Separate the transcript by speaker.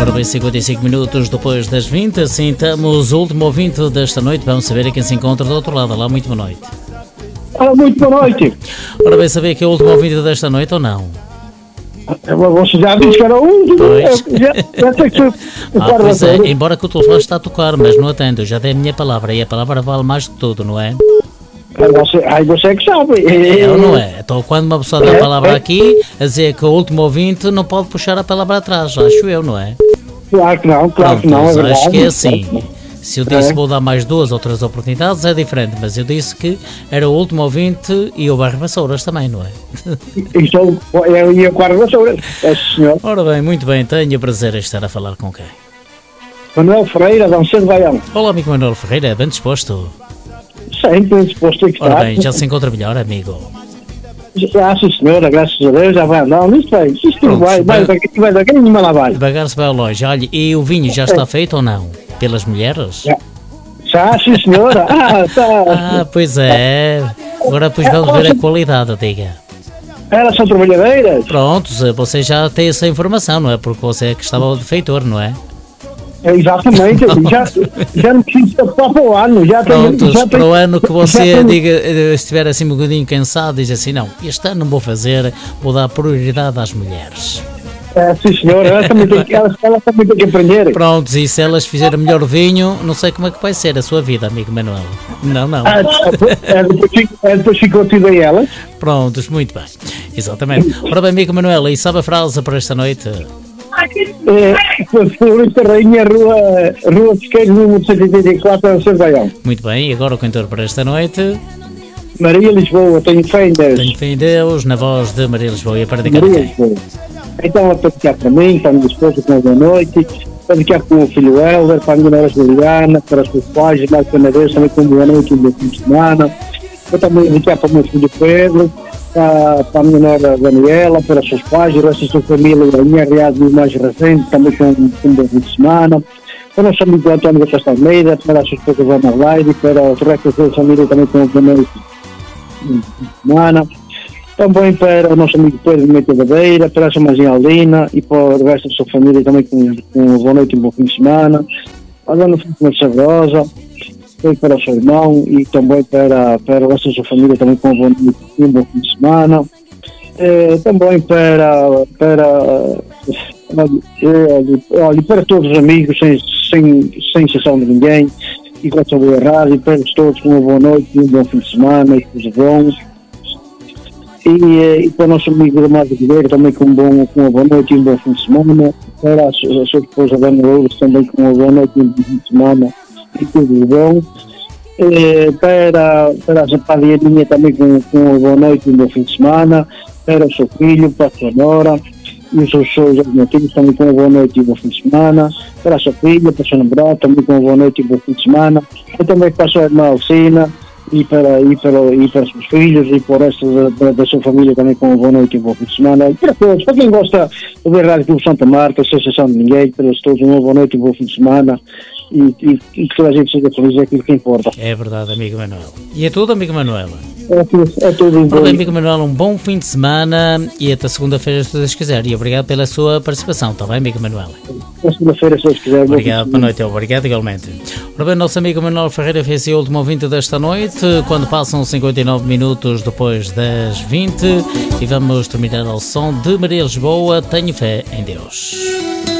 Speaker 1: Ora bem, 55 minutos depois das 20, assim estamos o último ouvinte desta noite. Vamos saber a quem se encontra do outro lado. Olá, muito boa noite.
Speaker 2: Olá, muito boa noite.
Speaker 1: Ora bem, saber que é o último ouvinte desta noite ou não?
Speaker 2: Você já disse que era o último.
Speaker 1: Pois.
Speaker 2: Já sei que foi o
Speaker 1: Pois é,
Speaker 2: quarto.
Speaker 1: embora que o telefone está a tocar, mas não atendo. Eu já dei a minha palavra e a palavra vale mais que tudo, não é?
Speaker 2: Você é que sabe.
Speaker 1: É ou não é? Então, quando uma pessoa dá a palavra aqui, a dizer que o último ouvinte não pode puxar a palavra atrás, acho eu, não é?
Speaker 2: Claro que não,
Speaker 1: Pronto,
Speaker 2: é verdade.
Speaker 1: acho que é assim. Se eu disse vou dar mais 2 ou 3 oportunidades, é diferente, mas eu disse que era o último ouvinte e o Barra Vassouras também, não é?
Speaker 2: Isso é o quarto vassoura. É, senhor.
Speaker 1: Ora bem, muito bem, tenho o prazer de estar a falar com quem?
Speaker 2: Manuel Ferreira, Dom Cedo Baião.
Speaker 1: Olá, amigo Manuel Ferreira, bem disposto?
Speaker 2: Sempre disposto a estar.
Speaker 1: Ora bem, já se encontra melhor, amigo?
Speaker 2: Sim, senhora, graças a Deus, já vai andando. Isto
Speaker 1: Pronto,
Speaker 2: vai daqui, nenhuma lá vai.
Speaker 1: Devagar se vai ao longe. Olha, e o vinho já está feito ou não? Pelas mulheres?
Speaker 2: Já, sim, senhora. Tá.
Speaker 1: Ah, pois é. Agora depois vamos ver a qualidade, diga.
Speaker 2: Elas são trabalhadeiras.
Speaker 1: Pronto, você já tem essa informação, não é? Porque você é que estava o feitor, não é?
Speaker 2: Exatamente, já não preciso preocupar para o ano.
Speaker 1: Prontos, para o ano que você
Speaker 2: já
Speaker 1: diga, se estiver assim um bocadinho cansado, diz assim, não, este ano não vou fazer, vou dar prioridade às mulheres.
Speaker 2: Sim, senhor, ela também tem que aprender.
Speaker 1: Prontos, e se elas fizerem melhor vinho, não sei como é que vai ser a sua vida, amigo Manuel. Não.
Speaker 2: Depois ficou tudo aí elas.
Speaker 1: Prontos, muito bem. Exatamente. Ora bem, amigo Manuel, e sabe a frase para esta noite?
Speaker 2: Floresta Rainha, Rua Pesqueiro, número 184, é o seu Baião.
Speaker 1: Muito bem, e agora o cantor para esta noite?
Speaker 2: Maria Lisboa, tenho fé em Deus.
Speaker 1: Tenho fé em Deus, na voz de Maria Lisboa, e para dedicar a
Speaker 2: Maria
Speaker 1: quem?
Speaker 2: Lisboa. Então, para dedicar para mim, para a minha esposa, com a boa noite, para dedicar para o meu filho Helder, para a minha nora Juliana, para os meus pais, mais uma vez, também com boa noite e um bom fim de semana. Eu também dedicar para o meu filho Pedro, para a minha nora Daniela, para os seus pais, o resto da sua família, a minha real e mais recente, também com um bom fim de semana. Para o nosso amigo António da Costa Almeida, para a sua esposa Ana Leide, para o resto da sua família também com uma boa noite e um fim de semana. Também para o nosso amigo Pedro de Meita Badeira, para a sua mãezinha Aldina e para o resto da sua família também com uma boa noite e um bom fim de semana. A dona Filipe Sabrosa, também para o seu irmão e também para o resto da sua família também com uma boa noite e um bom fim de semana. Também para todos os amigos, sem exceção de ninguém, e com a sua boa rádio, para todos com uma boa noite e um bom fim de semana e tudo bom. E para o nosso amigo Amado Ribeiro também com uma boa noite e um bom fim de semana. Para a sua esposa Dana Lourdes também com uma boa noite e um bom fim de semana e tudo bom. Para a Zapadeirinha também com uma boa noite e um bom fim de semana. Para o seu filho, para a sua nora e os seus netinhos também com uma boa noite e um bom fim de semana. Para a sua filha, para o seu namorado também com uma boa noite e um bom fim de semana. E também para a sua irmã Alcina. E para os seus filhos e para o resto da sua família também com uma boa noite e um bom fim de semana. E para todos, para quem gosta de ver a Rádio Clube Santa Marta, a Associação de Ninguém, para todos uma boa noite e um bom fim de semana e que toda a gente seja feliz, é aquilo que importa.
Speaker 1: É verdade, amigo Manuel. E é tudo, amigo Manuel?
Speaker 2: É tudo
Speaker 1: bom. Bem, amigo Manuel, um bom fim de semana e até segunda-feira, se Deus quiser. E obrigado pela sua participação, está bem, amigo Manuel?
Speaker 2: Até segunda-feira, se Deus quiser.
Speaker 1: Obrigado, boa noite, obrigado igualmente. Ora bem, nosso amigo Manuel Ferreira fez o último ouvinte desta noite, quando passam 59 minutos depois das 20, e vamos terminar ao som de Maria Lisboa, Tenho Fé em Deus.